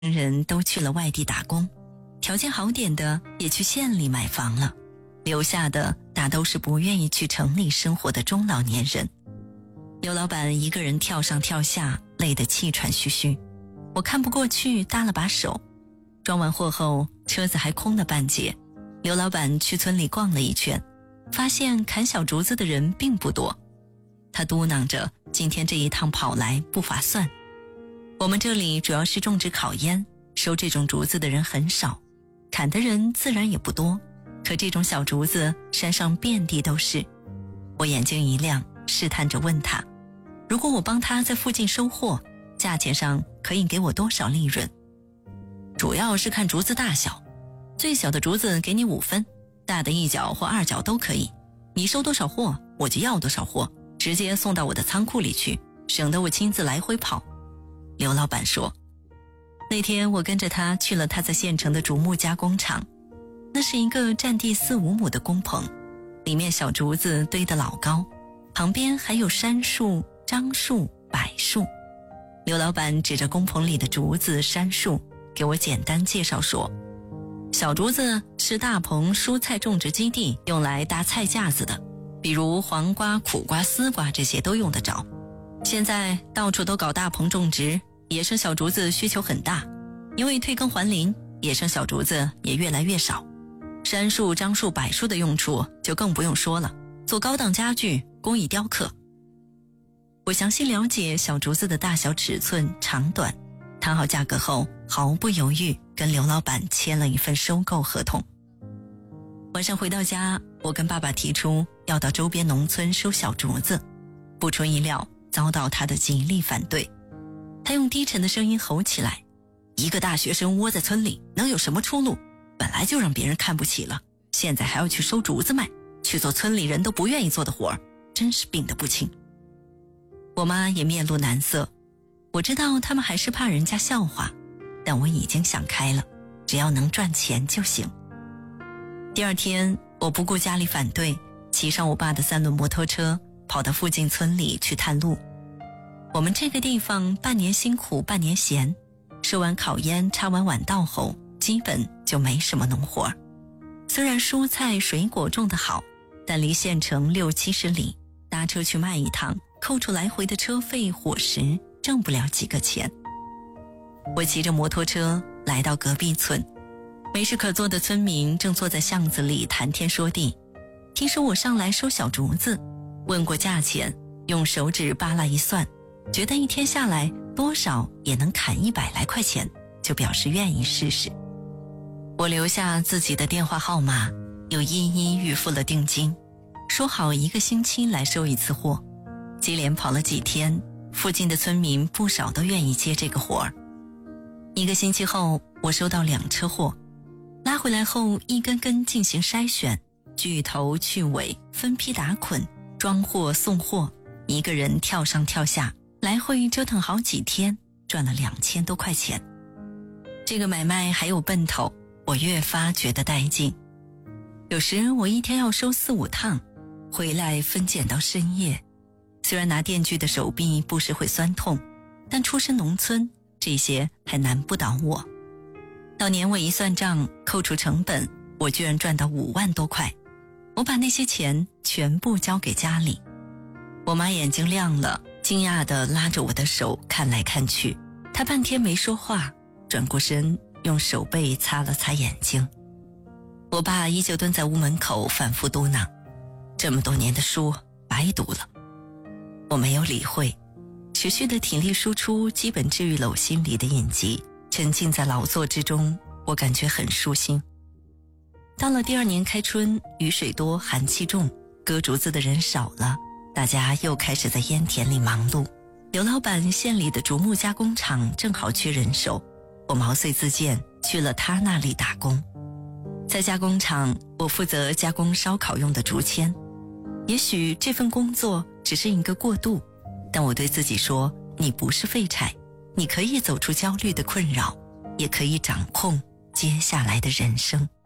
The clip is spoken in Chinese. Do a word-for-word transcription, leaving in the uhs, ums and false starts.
人都去了外地打工，条件好点的也去县里买房了，留下的大都是不愿意去城里生活的中老年人。刘老板一个人跳上跳下，累得气喘吁吁，我看不过去，搭了把手。装完货后，车子还空了半截，刘老板去村里逛了一圈，发现砍小竹子的人并不多。他嘟囔着，今天这一趟跑来不划算。我们这里主要是种植烤烟，收这种竹子的人很少，砍的人自然也不多，可这种小竹子山上遍地都是。我眼睛一亮，试探着问他，如果我帮他在附近收货，价钱上可以给我多少利润？主要是看竹子大小，最小的竹子给你五分，大的一角或二角都可以，你收多少货我就要多少货，直接送到我的仓库里去，省得我亲自来回跑。刘老板说，那天我跟着他去了他在县城的竹木加工厂，那是一个占地四五亩的工棚，里面小竹子堆得老高，旁边还有杉树、樟树、柏树。刘老板指着工棚里的竹子、杉树，给我简单介绍说，小竹子是大棚蔬菜种植基地用来搭菜架子的，比如黄瓜、苦瓜、丝瓜这些都用得着。现在到处都搞大棚种植，野生小竹子需求很大，因为退耕还林，野生小竹子也越来越少。杉树、樟树、柏树的用处就更不用说了，做高档家具、工艺雕刻。我详细了解小竹子的大小、尺寸、长短，谈好价格后，毫不犹豫跟刘老板签了一份收购合同。晚上回到家，我跟爸爸提出要到周边农村收小竹子，不出意料遭到他的极力反对。他用低沉的声音吼起来，一个大学生窝在村里能有什么出路？本来就让别人看不起了，现在还要去收竹子卖，去做村里人都不愿意做的活儿，真是病得不轻。我妈也面露难色，我知道他们还是怕人家笑话，但我已经想开了，只要能赚钱就行。第二天，我不顾家里反对，骑上我爸的三轮摩托车，跑到附近村里去探路。我们这个地方半年辛苦半年闲，收完烤烟插完晚稻后，基本就没什么农活。虽然蔬菜水果种得好，但离县城六七十里，搭车去卖一趟，扣除来回的车费伙食，挣不了几个钱。我骑着摩托车来到隔壁村，没事可做的村民正坐在巷子里谈天说地。听说我上来收小竹子，问过价钱，用手指扒拉一算，觉得一天下来多少也能砍一百来块钱，就表示愿意试试。我留下自己的电话号码，又一一预付了定金，说好一个星期来收一次货。接连跑了几天，附近的村民不少都愿意接这个活儿。一个星期后，我收到两车货，拉回来后一根根进行筛选，锯头去尾，分批打捆，装货送货，一个人跳上跳下，来回折腾好几天，赚了两千多块钱。这个买卖还有奔头，我越发觉得带劲。有时我一天要收四五趟，回来分拣到深夜。虽然拿电锯的手臂不时会酸痛，但出身农村，这些还难不倒我。到年尾一算账，扣除成本，我居然赚到五万多块。我把那些钱全部交给家里。我妈眼睛亮了，惊讶地拉着我的手看来看去，她半天没说话，转过身用手背擦了擦眼睛。我爸依旧蹲在屋门口反复嘟囔，这么多年的书白读了。我没有理会，持续的体力输出基本治愈了我心里的隐疾，沉浸在劳作之中，我感觉很舒心。到了第二年开春，雨水多寒气重，割竹子的人少了，大家又开始在烟田里忙碌。刘老板县里的竹木加工厂正好缺人手，我毛遂自荐去了他那里打工。在加工厂，我负责加工烧烤用的竹签。也许这份工作只是一个过渡，但我对自己说，你不是废柴，你可以走出焦虑的困扰，也可以掌控接下来的人生。